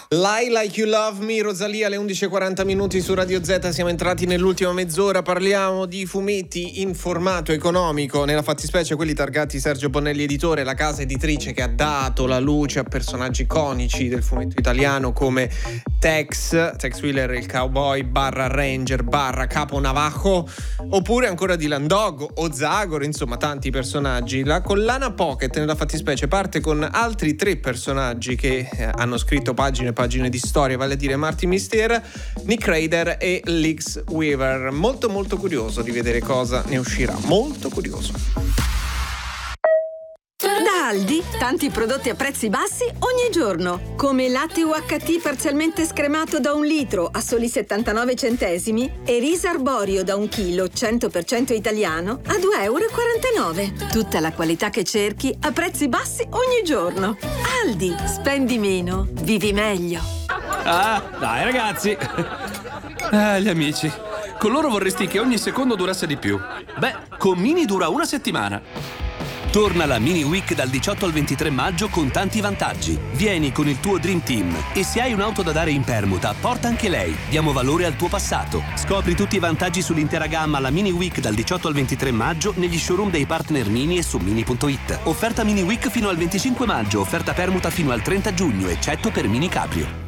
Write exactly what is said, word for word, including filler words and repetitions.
Lie Like You Love Me, Rosalia, alle undici e quaranta minuti su Radio Z. Siamo entrati nell'ultima mezz'ora, parliamo di fumetti in formato economico, nella fattispecie quelli targati Sergio Bonelli Editore, la casa editrice che ha dato la luce a personaggi iconici del fumetto italiano come Tex, Tex Wheeler il cowboy barra ranger barra capo navajo, oppure ancora Dylan Dog o Zagor, insomma tanti personaggi. La collana Pocket nella fattispecie parte con altri tre personaggi che eh, hanno scritto pagine e pagine di storia, vale a dire Martin Mysteer, Nick Rader e Lex Weaver. Molto molto curioso di vedere cosa ne uscirà, molto curioso. Da Aldi, tanti prodotti a prezzi bassi ogni giorno, come latte U H T parzialmente scremato da un litro a soli settantanove centesimi e riso arborio da un chilo cento per cento italiano a due virgola quarantanove euro. Tutta la qualità che cerchi a prezzi bassi ogni giorno. Aldi, spendi meno, vivi meglio. Ah, dai ragazzi. Ah, gli amici. Con loro vorresti che ogni secondo durasse di più. Beh, con Mini dura una settimana. Torna la Mini Week dal diciotto al ventitré maggio con tanti vantaggi. Vieni con il tuo Dream Team e se hai un'auto da dare in permuta, porta anche lei. Diamo valore al tuo passato. Scopri tutti i vantaggi sull'intera gamma alla Mini Week dal diciotto al ventitré maggio negli showroom dei partner Mini e su mini punto it. Offerta Mini Week fino al venticinque maggio, offerta permuta fino al trenta giugno, eccetto per Mini Cabrio.